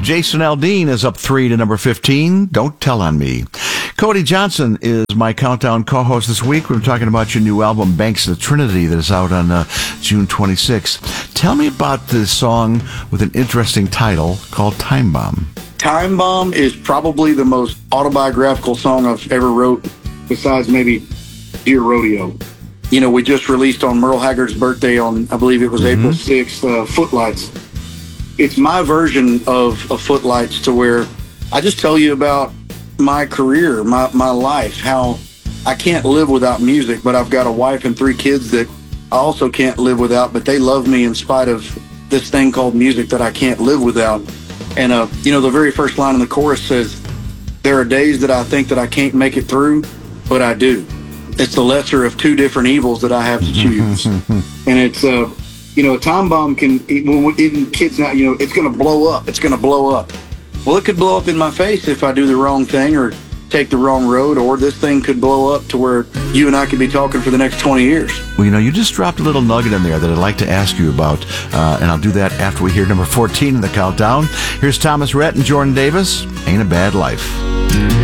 Jason Aldean is up 3 to number 15, Don't Tell on Me. Cody Johnson is my Countdown co-host this week. We're talking about your new album, Banks of the Trinity, that is out on June 26th. Tell me about this song with an interesting title called Time Bomb. Time Bomb is probably the most autobiographical song I've ever wrote, besides maybe Dear Rodeo. You know, we just released on Merle Haggard's birthday on, I believe it was April 6th, Footlights. It's my version of Footlights, to where I just tell you about my career, my life, how I can't live without music, but I've got a wife and 3 kids that I also can't live without, but they love me in spite of this thing called music that I can't live without. And, you know, the very first line in the chorus says, there are days that I think that I can't make it through, but I do. It's the lesser of 2 different evils that I have to choose. And it's, you know, a time bomb can, even kids now, you know, it's going to blow up. It's going to blow up. Well, it could blow up in my face if I do the wrong thing or take the wrong road, or this thing could blow up to where you and I could be talking for the next 20 years. Well, you know, you just dropped a little nugget in there that I'd like to ask you about, and I'll do that after we hear number 14 in the countdown. Here's Thomas Rhett and Jordan Davis, Ain't a Bad Life.